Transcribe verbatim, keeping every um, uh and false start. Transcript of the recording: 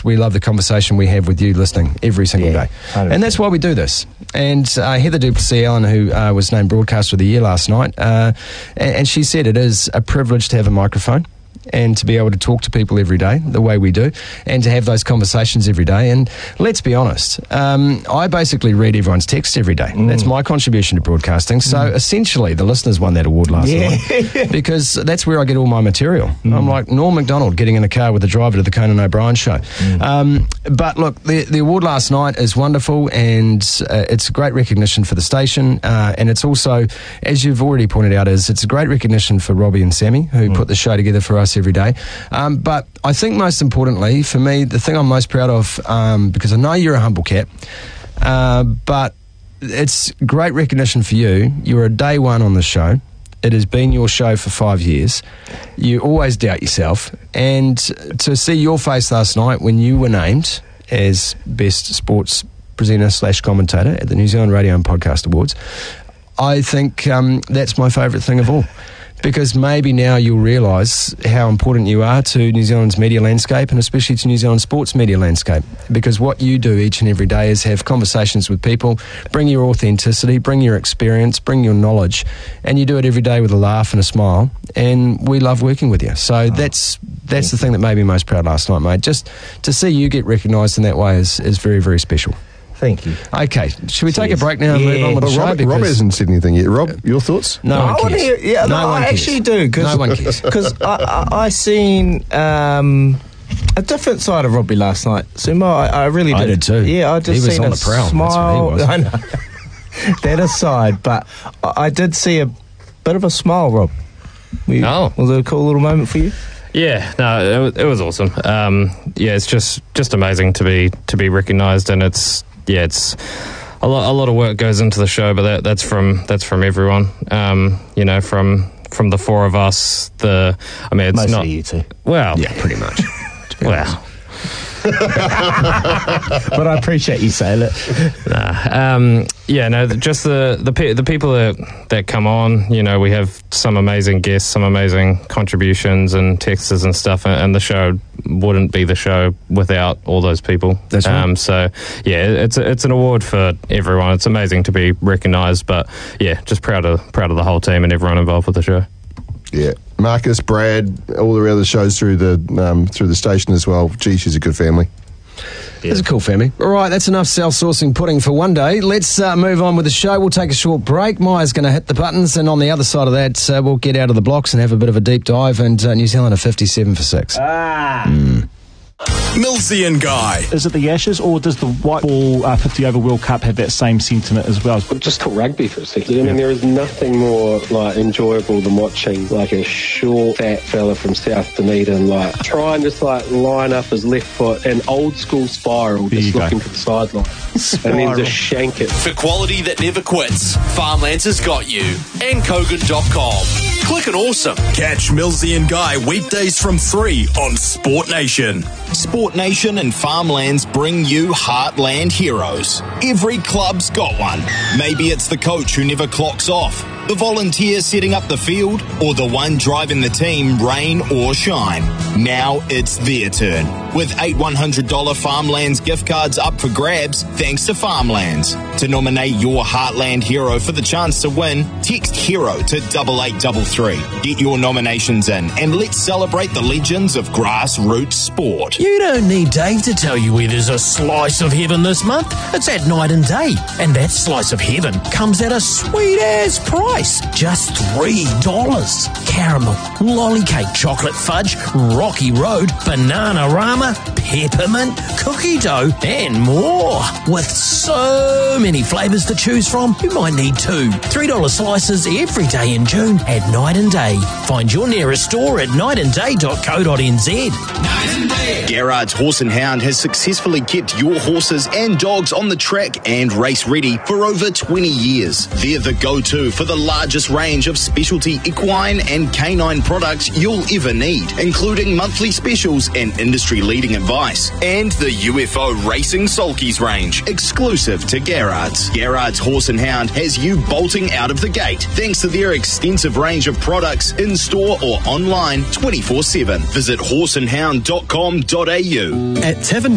we love the conversation we have with you listening every single Yeah, day. one hundred percent. And that's why we do this. And uh, Heather Duplessis-Allen, who uh, was named Broadcaster of the Year last night, uh, and, and she said it is a privilege to have a microphone and to be able to talk to people every day the way we do, and to have those conversations every day. And let's be honest, um, I basically read everyone's texts every day. Mm. That's my contribution to broadcasting. So mm. essentially, the listeners won that award last yeah. night because that's where I get all my material. Mm. I'm like Norm Macdonald getting in a car with the driver to the Conan O'Brien show. Mm. Um, but look, the, the award last night is wonderful, and uh, it's a great recognition for the station, uh, and it's also, as you've already pointed out, is it's a great recognition for Robbie and Sammy, who mm. put the show together for us every day. Um, but I think most importantly, for me, the thing I'm most proud of, um, because I know you're a humble cat, uh, but it's great recognition for you. You're a day one on the show. It has been your show for five years. You always doubt yourself. And to see your face last night when you were named as Best Sports Presenter slash Commentator at the New Zealand Radio and Podcast Awards, I think um, that's my favourite thing of all. Because maybe now you'll realise how important you are to New Zealand's media landscape, and especially to New Zealand's sports media landscape. Because what you do each and every day is have conversations with people, bring your authenticity, bring your experience, bring your knowledge, and you do it every day with a laugh and a smile, and we love working with you. So oh. that's that's the thing that made me most proud last night, mate. Just to see you get recognised in that way is, is very, very special. Thank you. Okay, should we take Cheers. a break now and yeah. move on with the Well, show? Rob, Rob hasn't said anything yet. Rob, your thoughts? No, no one I wanna cares. hear, yeah, no, no one I cares. actually do. Cause, No one cares. Because I, I, I seen um, a different side of Robbie last night. Sumo, I, I really did. I did too. Yeah, I just He was seen on a the prowl. smile. That's what I know. That aside, but I, I did see a bit of a smile, Rob. Were you, Oh. Was it a cool little moment for you? Yeah, no, it was, it was awesome. Um, yeah, it's just just amazing to be to be recognised, and it's yeah, it's. A lot, a lot of work goes into the show, but that, that's from that's from everyone. Um, you know, from from the four of us. The I mean, it's Mostly not you two. well, Yeah, pretty much. well. But I appreciate you saying it. Nah, um, yeah, no, just the the pe- the people that that come on. You know, we have some amazing guests, some amazing contributions and texts and stuff, and, and the show wouldn't be the show without all those people. That's right. Um, so yeah, it's a, it's an award for everyone. It's amazing to be recognised, but yeah, just proud of proud of the whole team and everyone involved with the show. Yeah. Marcus, Brad, all the other shows through the um, through the station as well. Gee, she's a good family. It's a cool family. All right, that's enough self-sourcing pudding for one day. Let's uh, move on with the show. We'll take a short break. Maya's going to hit the buttons, and on the other side of that, uh, we'll get out of the blocks and have a bit of a deep dive. And uh, New Zealand are fifty-seven for six. Ah. Mm. Millsy and Guy. Is it the Ashes, or does the white ball uh, fifty over World Cup have that same sentiment as well? Just talk rugby for a second. I mean, there is nothing more like enjoyable than watching like a short, fat fella from South Dunedin like try and just like line up his left foot in old school spiral, There just you looking go. to the sideline, and then just shank it. For quality that never quits, Farmlands has got you. and kogan dot com. Click and awesome. Catch Millsy and Guy weekdays from three on Sport Nation. Sport Nation and Farmlands bring you Heartland Heroes. Every club's got one. Maybe it's the coach who never clocks off, the volunteer setting up the field, or the one driving the team rain or shine. Now it's their turn. With eight one hundred dollars Farmlands gift cards up for grabs thanks to Farmlands. To nominate your Heartland hero for the chance to win, text HERO to double eight double three. Get your nominations in and let's celebrate the legends of grassroots sport. You don't need Dave to tell you where there's a slice of heaven this month. It's at Night and Day. And that slice of heaven comes at a sweet-ass price. Just three dollars. Caramel, lolly cake, chocolate fudge, Rocky Road, Banana-rama, peppermint, cookie dough, and more. With so many flavours to choose from, you might need two. three dollars slices every day in June at Night and Day. Find your nearest store at night and day dot co dot n z. Garrard's Horse and Hound has successfully kept your horses and dogs on the track and race ready for over twenty years. They're the go-to for the largest range of specialty equine and canine products you'll ever need, including monthly specials and industry-leading advice. And the U F O Racing Sulkies range, exclusive to Garrard's. Garrard's Horse and Hound has you bolting out of the gate thanks to their extensive range of products in-store or online twenty-four seven. Visit horse and hound dot com dot a u. At Tavern